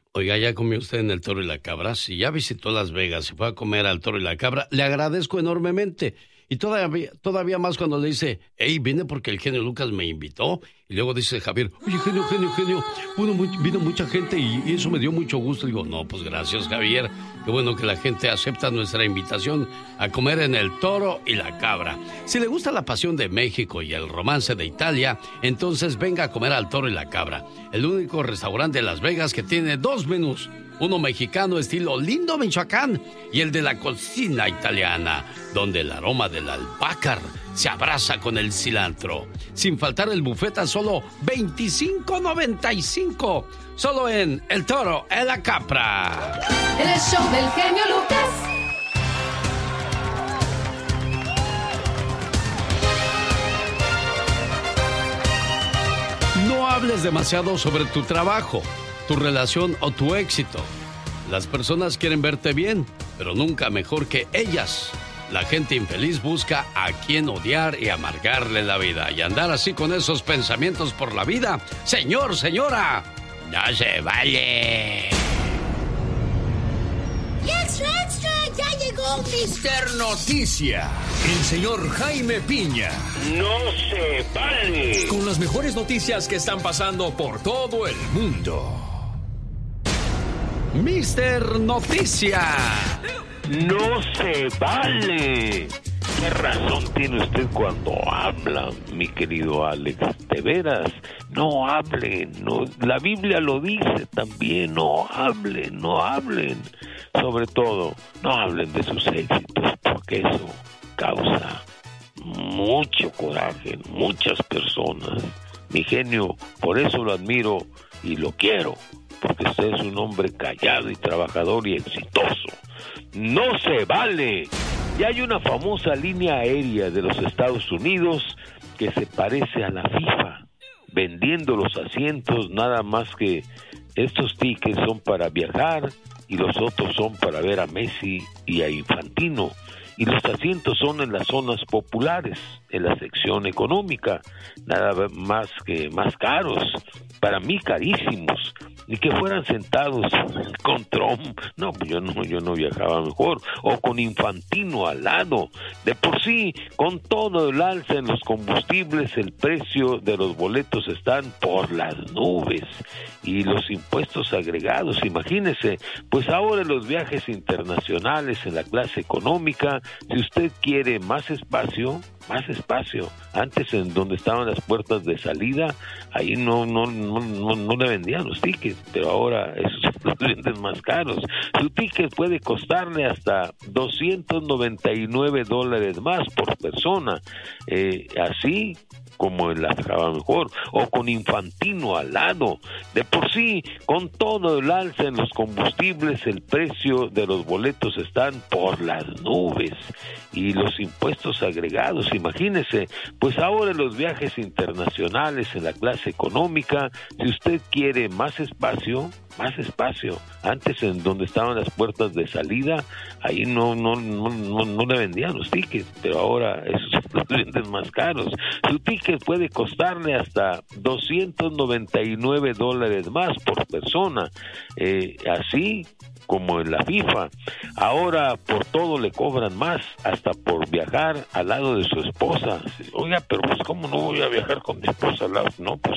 Oiga, ¿ya comió usted en el Toro y la Cabra? Si ya visitó Las Vegas y fue a comer al Toro y la Cabra, le agradezco enormemente. Y todavía más cuando le dice, hey, vine porque el genio Lucas me invitó. Y luego dice Javier, oye, genio, vino mucha gente y eso me dio mucho gusto. Digo, no, pues gracias, Javier. Qué bueno que la gente acepta nuestra invitación a comer en el Toro y la Cabra. Si le gusta la pasión de México y el romance de Italia, entonces venga a comer al Toro y la Cabra. El único restaurante de Las Vegas que tiene 2 menús. Uno mexicano estilo Lindo, Michoacán, y el de la cocina italiana, donde el aroma del albahaca se abraza con el cilantro. Sin faltar el buffet a solo $25.95. Solo en El Toro y la Cabra. El show del genio Lucas. No hables demasiado sobre tu trabajo, tu relación o tu éxito. Las personas quieren verte bien, pero nunca mejor que ellas. La gente infeliz busca a quien odiar y amargarle la vida. Y andar así con esos pensamientos por la vida, señor, señora, no se vale. ¡Y extra, extra! ¡Ya llegó Mister Noticia! El señor Jaime Piña. ¡No se vale! Con las mejores noticias que están pasando por todo el mundo. Mister Noticia. ¡No se vale! ¿Qué razón tiene usted cuando habla, mi querido Alex? De veras, no hablen. No, la Biblia lo dice también, no hablen. Sobre todo, no hablen de sus éxitos, porque eso causa mucho coraje en muchas personas. Mi genio, por eso lo admiro y lo quiero, porque usted es un hombre callado y trabajador y exitoso. ¡No se vale! Ya hay una famosa línea aérea de los Estados Unidos que se parece a la FIFA, vendiendo los asientos, nada más que estos tickets son para viajar y los otros son para ver a Messi y a Infantino. Y los asientos son en las zonas populares, en la sección económica, nada más que más caros, para mí carísimos, ni que fueran sentados con Trump. No, pues yo no viajaba mejor, o con Infantino al lado. De por sí, con todo el alza en los combustibles, el precio de los boletos están por las nubes, y los impuestos agregados, imagínese, pues ahora los viajes internacionales en la clase económica, si usted quiere más espacio, antes en donde estaban las puertas de salida, ahí no le vendían los tickets, pero ahora esos los venden más caros. Su ticket puede costarle hasta $299 más por persona, así como en la Java mejor, o con Infantino al lado. De por sí, con todo el alza en los combustibles, el precio de los boletos están por las nubes, y los impuestos agregados, imagínese, pues ahora los viajes internacionales en la clase económica, si usted quiere más espacio, antes en donde estaban las puertas de salida, ahí no le vendían los tickets, pero ahora esos los venden más caros. Su ticket puede costarle hasta $299 más por persona, así como en la FIFA. Ahora por todo le cobran más, hasta por viajar al lado de su esposa. Oiga, pero pues ¿cómo no voy a viajar con mi esposa al lado? No, pues